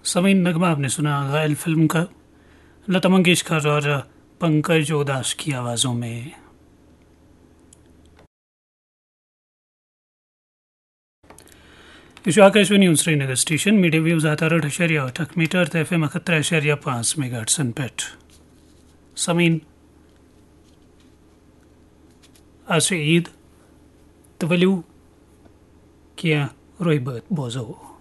समीन नगमा आपने सुना घायल फिल्म का, लता मंगेशकर और पंकज उदास की आवाज़ों में। इस Akashvani Srinagar station media views 88.8 metre ते FM 11.5 मेगाहर्ट्ज पेट समीन आज से ईद तवलू किया रोई बोझो